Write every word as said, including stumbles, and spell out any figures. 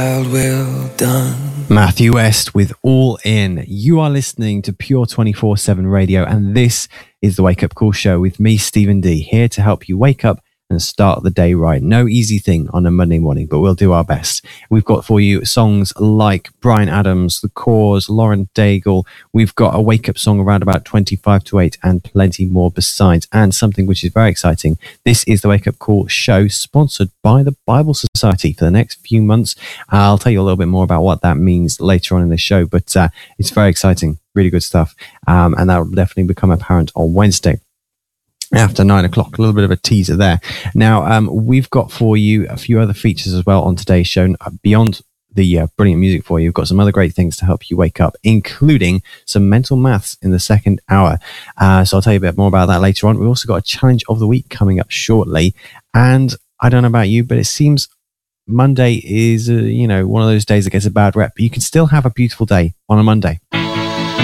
Well done. Matthew West with All In. You are listening to Pure twenty-four seven Radio, and this is the Wake Up Call Show with me, Stephen D, here to help you wake up and start the day right. No easy thing on a Monday morning, but we'll do our best. We've got for you songs like Bryan Adams, The Cause, Lauren Daigle. We've got a wake-up song around about twenty-five to eight and plenty more besides. And something which is very exciting. This is the Wake Up Call Show, sponsored by the Bible Society for the next few months. I'll tell you a little bit more about what that means later on in the show, but uh, it's very exciting. Really good stuff. Um, and that will definitely become apparent on Wednesday after nine o'clock. A little bit of a teaser there. Now, um, we've got for you a few other features as well on today's show. Beyond the uh, brilliant music for you, we've got some other great things to help you wake up, including some mental maths in the second hour. Uh, so I'll tell you a bit more about that later on. We've also got a challenge of the week coming up shortly. And I don't know about you, but it seems Monday is, uh, you know, one of those days that gets a bad rep, but you can still have a beautiful day on a Monday.